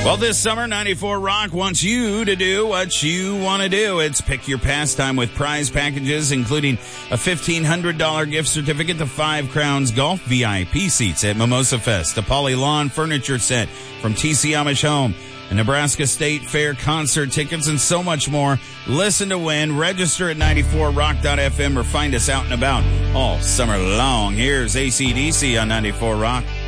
Well, this summer, 94 Rock wants you to do what you want to do. It's pick your pastime with prize packages, including a $1,500 gift certificate to Five Crowns Golf, VIP seats at Mimosa Fest, a Poly Lawn furniture set from TC Amish Home, a Nebraska State Fair concert tickets, and so much more. Listen to win. Register at 94rock.fm or find us out and about all summer long. Here's AC/DC on 94 Rock.